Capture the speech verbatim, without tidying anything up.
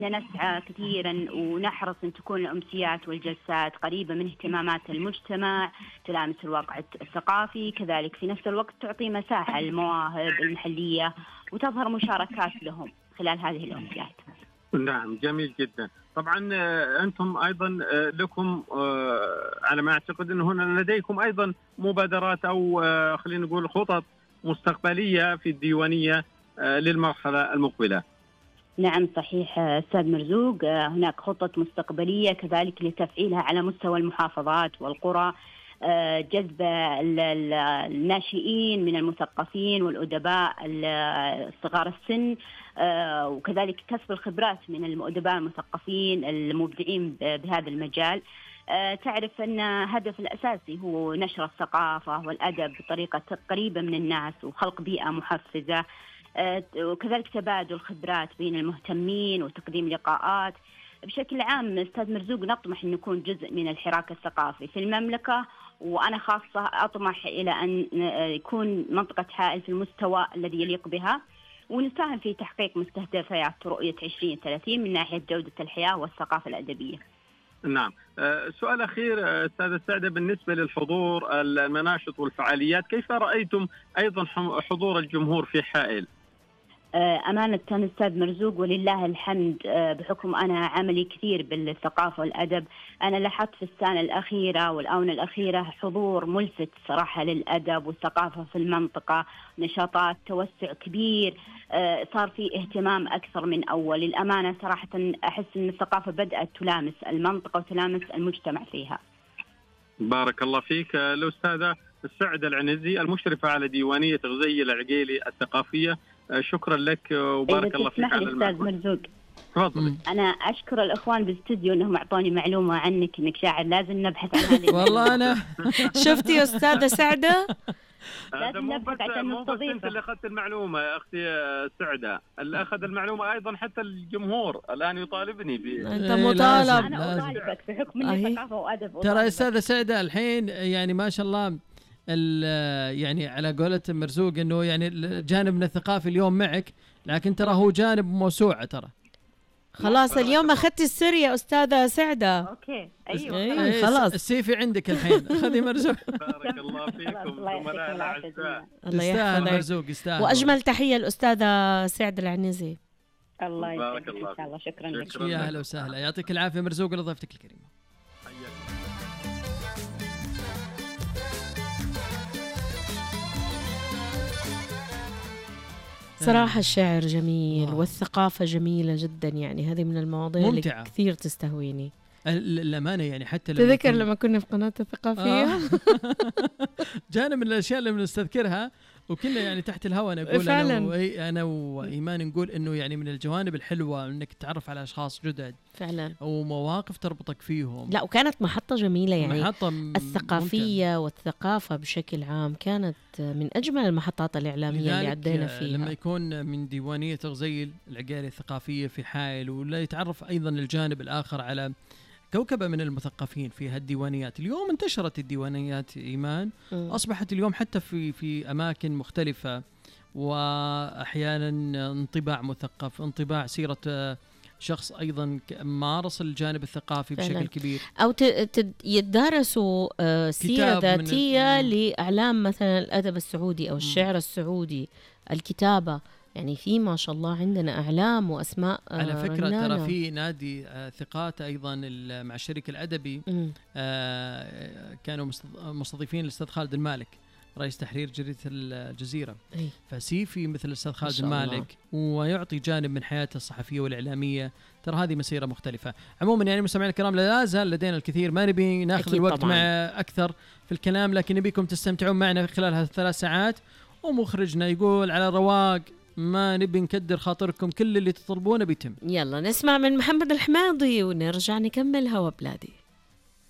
نسعى كثيرا ونحرص أن تكون الأمسيات والجلسات قريبة من اهتمامات المجتمع، تلامس الواقع الثقافي، كذلك في نفس الوقت تعطي مساحة للمواهب المحلية وتظهر مشاركات لهم خلال هذه الأمسيات. نعم جميل جدا. طبعا أنتم أيضا لكم على ما أعتقد أن هنا لديكم أيضا مبادرات أو خلينا نقول خطط مستقبلية في الديوانية للمرحلة المقبلة. نعم صحيح أستاذ مرزوق، هناك خطط مستقبلية كذلك لتفعيلها على مستوى المحافظات والقرى، جذب الناشئين من المثقفين والأدباء صغار السن، وكذلك كسب الخبرات من الأدباء المثقفين المبدعين بهذا المجال. تعرف أن هدف الأساسي هو نشر الثقافة والأدب بطريقة قريبة من الناس وخلق بيئة محفزة، وكذلك تبادل خبرات بين المهتمين وتقديم لقاءات. بشكل عام أستاذ مرزوق نطمح أن نكون جزء من الحراك الثقافي في المملكة، وأنا خاصة أطمح إلى أن يكون منطقة حائل في المستوى الذي يليق بها، ونساهم في تحقيق مستهدفات رؤية عشرين ثلاثين من ناحية جودة الحياة والثقافة الأدبية. نعم. سؤال أخير أستاذة سعدة، بالنسبة للحضور المناشط والفعاليات كيف رأيتم أيضا حضور الجمهور في حائل؟ أمانة أستاذ مرزوق ولله الحمد، بحكم أنا عملي كثير بالثقافة والأدب، أنا لاحظت في السنة الأخيرة والآونة الأخيرة حضور ملفت صراحة للأدب والثقافة في المنطقة، نشاطات توسع كبير، صار في اهتمام أكثر من أول. للأمانة صراحة أحس أن الثقافة بدأت تلامس المنطقة وتلامس المجتمع فيها. بارك الله فيك. الأستاذة سعدة العنزي المشرفة على ديوانية غزية العقيلي الثقافية، شكرا لك وبارك الله فيك على المعلومات. أستاذ مرزوق تفضلي. أنا أشكر الإخوان بالاستوديو أنهم أعطوني معلومة عنك إنك شاعر، لازم نبحث عن هذه. والله أنا شفتي يا أستاذة سعدة؟ هذا مو بس مو بس أنت اللي أخذت المعلومة يا أختي سعدة، اللي أخذ المعلومة أيضا حتى الجمهور الآن يطالبني ب. أنت مطالب. أنا أطالبك بحكم إني ثقافة وأدب. ترى أستاذة سعدة الحين يعني ما شاء الله، يعني على قولة مرزوق انه يعني جانبنا الثقافي اليوم معك، لكن ترى هو جانب موسوعة. ترى خلاص اليوم اخذتي السر يا أستاذة سعدة. اوكي ايوه أيه خلاص السيفي عندك الحين. خذي مرزوق. بارك الله فيكم زملاء الاعزاء. الله يحفظك. مرزوق يستاهل. واجمل تحية الأستاذة سعدة العنزي. الله يسعدك ان شاء الله. شكرا لك. يا اهلا وسهلا، يعطيك العافية مرزوق لضيفتك الكريمة. صراحة الشعر جميل آه. والثقافة جميلة جدا، يعني هذه من المواضيع ممتعة. اللي كثير تستهويني الأمانة. يعني حتى لما تذكر لما كنا في قناة الثقافية آه. جانا من الأشياء اللي بنستذكرها وكنا يعني تحت الهواء نقول فعلا. أنا, وإي أنا وإيمان نقول إنه يعني من الجوانب الحلوة إنك تتعرف على أشخاص جدد فعلا ومواقف تربطك فيهم. لا وكانت محطة جميلة، يعني محطة الثقافية ممكن. والثقافة بشكل عام كانت من أجمل المحطات الإعلامية اللي عدينا فيها. لما يكون من ديوانية غزيل العقيلي الثقافية في حائل، ولا يتعرف أيضا الجانب الآخر على كوكبة من المثقفين في هالديوانيات. اليوم انتشرت الديوانيات إيمان، م. أصبحت اليوم حتى في في أماكن مختلفة، وأحيانا انطباع مثقف، انطباع سيرة شخص أيضا مارس الجانب الثقافي فعلا. بشكل كبير، أو يتدارسوا سيرة ذاتية لأعلام مثلا الأدب السعودي أو الشعر م. السعودي، الكتابة. يعني في ما شاء الله عندنا أعلام وأسماء على فكرة. رنانة. ترى في نادي ثقات أيضا مع الشريك الأدبي آه كانوا مستضيفين الأستاذ خالد المالك رئيس تحرير جريدة الجزيرة، أي. فسيفي مثل الأستاذ خالد المالك ويعطي جانب من حياته الصحفية والإعلامية. ترى هذه مسيرة مختلفة. عموما يعني مستمعينا الكرام لا زال لدينا الكثير، ما نبي ناخذ الوقت طبعاً. مع أكثر في الكلام، لكن نبيكم تستمتعون معنا خلال هذه الثلاث ساعات. ومخرجنا يقول على رواق ما نبي نكدر خاطركم، كل اللي تطلبونه بيتم. يلا نسمع من محمد الحماضي ونرجع نكمل هوا بلادي.